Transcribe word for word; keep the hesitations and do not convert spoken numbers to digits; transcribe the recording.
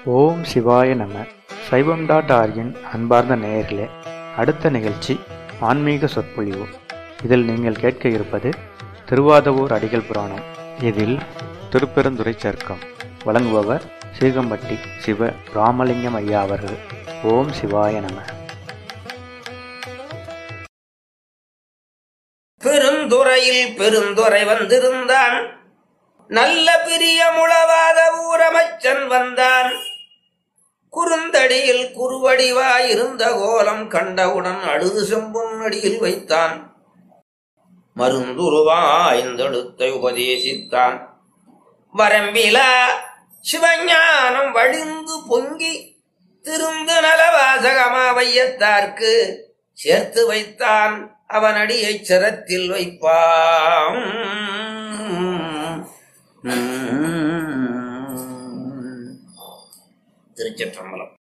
ஓம் சிவாய நம. சைவம் டாட் ஆர்கின் அன்பார்ந்த நேயர்களே, அடுத்த நிகழ்ச்சி ஆன்மீக சொற்பொழிவு. இதில் நீங்கள் கேட்க இருப்பது திருவாதவூர் அடிகள் புராணம். இதில் திருப்பெருந்துறை சர்க்கம் வழங்குபவர் சீகம்பட்டி சிவ ராமலிங்கம் ஐயா அவர்கள். ஓம் சிவாய நம. பெருந்துறையில் பெருந்துறை வந்திருந்தான், நல்ல பிரியமுளவாத ஊரமைச்சன் வந்தான். குறுந்தடியில் குறுவடிவாயிருந்த கோலம் கண்டவுடன் அழுது செம்பொன் அடியில் வைத்தான். மருந்துருவாய்ந்தெழுத்தை உபதேசித்தான். வரம்பிலா சிவஞானம் வழிந்து பொங்கி திருந்து நலவாசகமா வையத்தார்க்கு சேர்த்து வைத்தான். அவன் அடியைச் சிரத்தில் வைப்பான். திருச்சிற்றம்பலம்.